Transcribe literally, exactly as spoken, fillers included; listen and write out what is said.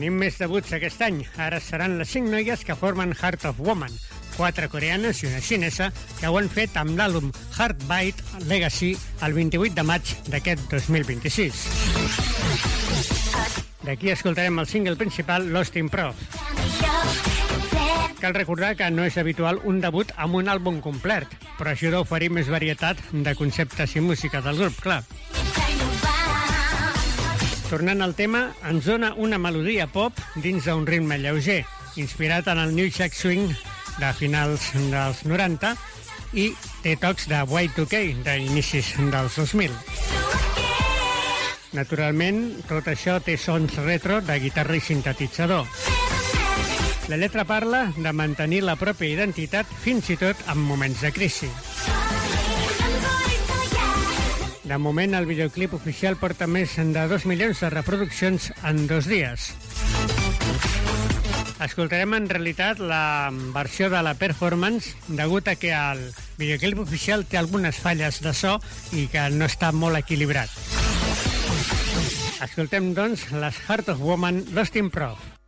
Tenim més debuts aquest any. Ara seran les cinc noies que formen Heart of Woman, quatre coreanes i una xinesa que ho han fet amb l'àlbum Heartbeat Legacy el vint-i-vuit de maig d'aquest dos mil vint-i-sis. D'aquí escoltarem el single principal, Lost in Prof. Cal recordar que no és habitual un debut amb un àlbum complet, però ajuda a oferir més varietat de conceptes i música del grup, clar. Tornant al tema, ens dona una melodia pop dins d'un ritme lleuger, inspirat en el New Jack Swing de finals dels noranta i té tocs de Y dos K d'inicis dels dos mil. Naturalment, tot això té sons retro de guitarra i sintetitzador. La lletra parla de mantenir la pròpia identitat fins i tot en moments de crisi. De moment, el videoclip oficial porta més de dos milions de reproduccions en dos dies. Escoltarem en realitat la versió de la performance degut a que el videoclip oficial té algunes falles de so i que no està molt equilibrat. Escoltem, doncs, les Heart of Woman, Lost in Prof.